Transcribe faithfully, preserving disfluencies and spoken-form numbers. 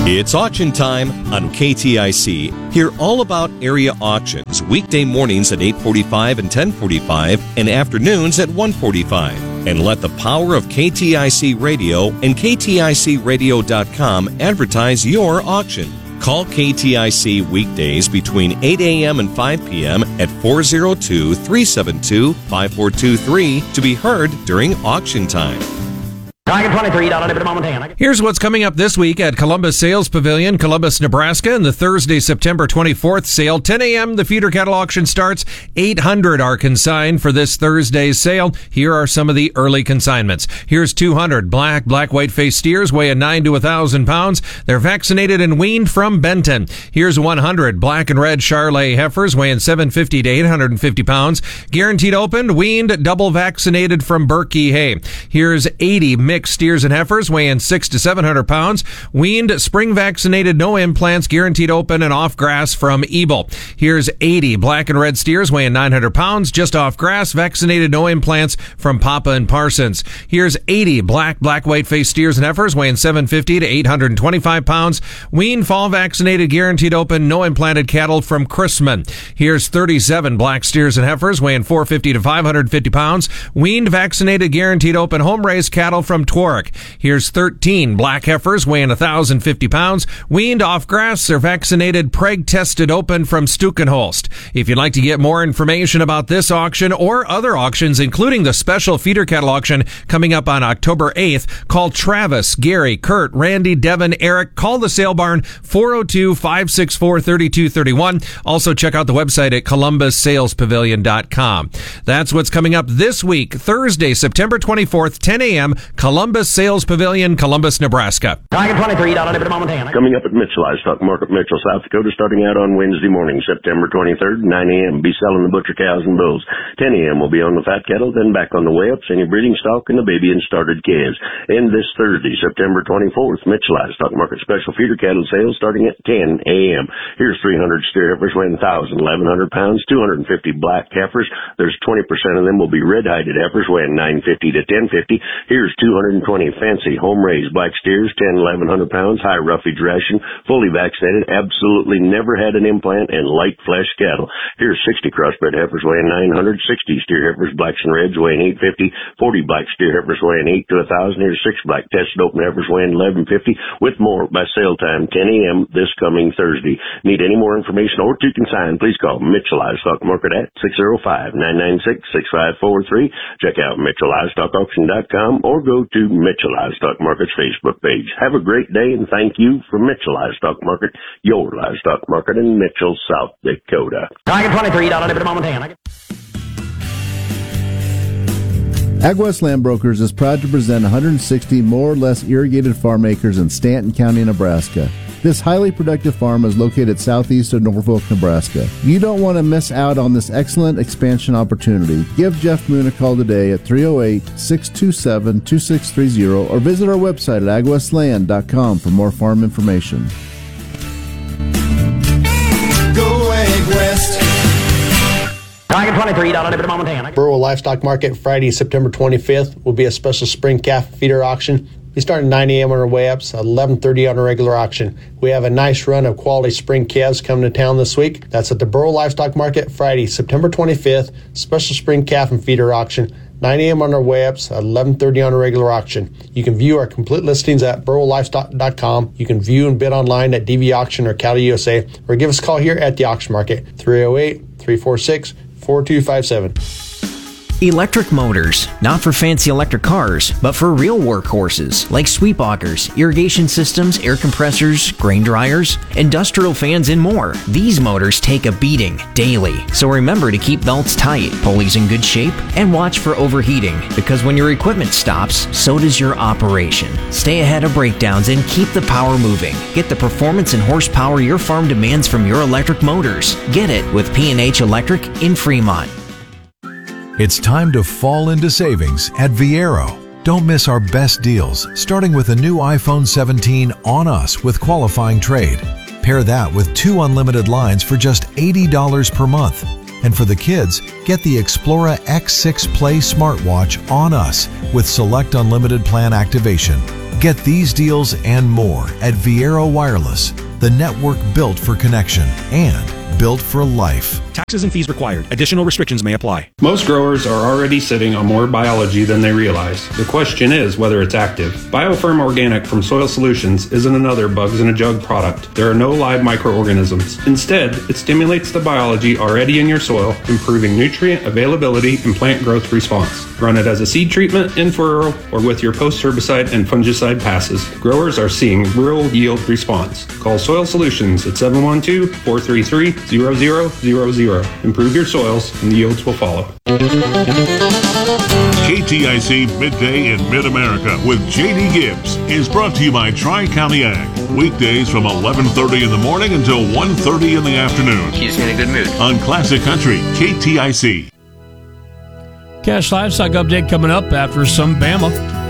It's auction time on K T I C. Hear all about area auctions weekday mornings at eight forty-five and ten forty-five and afternoons at one forty-five. And let the power of K T I C Radio and K T I C radio dot com advertise your auction. Call K T I C weekdays between eight a.m. and five p.m. at four oh two, three seven two, five four two three to be heard during auction time. Here's what's coming up this week at Columbus Sales Pavilion, Columbus, Nebraska, and the Thursday, September twenty-fourth sale. ten a.m. the feeder cattle auction starts. eight hundred are consigned for this Thursday's sale. Here are some of the early consignments. Here's two hundred black, black-white-faced steers weighing nine to one thousand pounds. They're vaccinated and weaned from Benton. Here's one hundred black and red Charolais heifers weighing seven fifty to eight hundred fifty pounds. Guaranteed opened, weaned, double vaccinated from Berkey Hay. Here's eighty mixed steers and heifers weighing six to seven hundred pounds, weaned, spring vaccinated, no implants, guaranteed open and off grass from Ebel. Here's eighty black and red steers weighing nine hundred pounds, just off grass, vaccinated, no implants from Papa and Parsons. Here's eighty black, black, white faced steers and heifers weighing seven fifty to eight hundred twenty-five pounds, weaned, fall vaccinated, guaranteed open, no implanted cattle from Chrisman. Here's thirty-seven black steers and heifers weighing four fifty to five hundred fifty pounds, weaned, vaccinated, guaranteed open, home raised cattle from Twark. Here's thirteen black heifers weighing one thousand fifty pounds, weaned, off grass, or vaccinated, preg tested open from Stukenholst. If you'd like to get more information about this auction or other auctions, including the special feeder cattle auction coming up on October eighth, call Travis, Gary, Kurt, Randy, Devin, Eric. Call the sale barn four oh two, five six four, three two three one. Also check out the website at columbus sales pavilion dot com. That's what's coming up this week, Thursday, September twenty-fourth, ten a.m., Columbus Sales Pavilion, Columbus, Nebraska. Coming up at Mitchell Livestock Market, Mitchell, South Dakota, starting out on Wednesday morning, September twenty-third, nine a.m. Be selling the butcher cows and bulls. ten a.m. will be on the fat cattle, then back on the way-ups, any breeding stock, and the baby and started calves. And this Thursday, September twenty-fourth, Mitchell Livestock Market special feeder cattle sales starting at ten a.m. Here's three hundred steer heifers weighing one thousand, eleven hundred pounds, two hundred fifty black heifers. There's twenty percent of them will be red-hided heifers weighing nine fifty to ten fifty. Here's two hundred twenty fancy home-raised black steers, ten, eleven hundred pounds, high roughage ration, fully vaccinated, absolutely never had an implant, and light flesh cattle. Here's sixty crossbred heifers weighing nine hundred, sixty steer heifers, blacks and reds weighing eight fifty, forty black steer heifers weighing eight to one thousand. Here's six black tested open heifers weighing eleven fifty, with more by sale time, ten a.m. this coming Thursday. Need any more information or to consign, please call Mitchell Livestock Market at six oh five, nine nine six, six five four three. Check out mitchell livestock auction dot com or go to Mitchell Livestock Market's Facebook page. Have a great day, and thank you for Mitchell Livestock Market, your livestock market in Mitchell, South Dakota. AgWest Land Brokers is proud to present one hundred sixty more or less irrigated farm acres in Stanton County, Nebraska. This highly productive farm is located southeast of Norfolk, Nebraska. You don't want to miss out on this excellent expansion opportunity. Give Jeff Moon a call today at three oh eight, six two seven, two six three oh or visit our website at ag west land dot com for more farm information. Go AgWest. Burwell Livestock Market, Friday, September twenty-fifth, will be a special spring calf feeder auction. We start at nine a.m. on our way ups, eleven thirty on a regular auction. We have a nice run of quality spring calves coming to town this week. That's at the Burwell Livestock Market, Friday, September twenty-fifth, special spring calf and feeder auction. nine a.m. on our way ups, eleven thirty on a regular auction. You can view our complete listings at burwell livestock dot com. You can view and bid online at D V Auction or Cattle U S A, or give us a call here at the auction market, three oh eight, three four six, four two five seven. Electric motors, not for fancy electric cars, but for real workhorses like sweep augers, irrigation systems, air compressors, grain dryers, industrial fans, and more. These motors take a beating daily, so remember to keep belts tight, pulleys in good shape, and watch for overheating, because when your equipment stops, so does your operation. Stay ahead of breakdowns and keep the power moving. Get the performance and horsepower your farm demands from your electric motors. Get it with P and H Electric in Fremont. It's time to fall into savings at Viero. Don't miss our best deals, starting with a new iPhone seventeen on us with qualifying trade. Pair that with two unlimited lines for just eighty dollars per month. And for the kids, get the Xplora X six Play smartwatch on us with select unlimited plan activation. Get these deals and more at Viero Wireless, the network built for connection and built for life. Taxes and fees required. Additional restrictions may apply. Most growers are already sitting on more biology than they realize. The question is whether it's active. BioFirm Organic from Soil Solutions isn't another bugs in a jug product. There are no live microorganisms. Instead, it stimulates the biology already in your soil, improving nutrient availability and plant growth response. Run it as a seed treatment, in furrow, or with your post-herbicide and fungicide passes. Growers are seeing real yield response. Call Soil Solutions at seven one two, four three three, zero zero zero zero. Improve your soils and the yields will follow. K T I C Midday in Mid-America with J D Gibbs is brought to you by Tri-County Ag. Weekdays from eleven thirty in the morning until one thirty in the afternoon. Keeps me in a good mood. On Classic Country, K T I C. Cash Livestock update coming up after some Bama.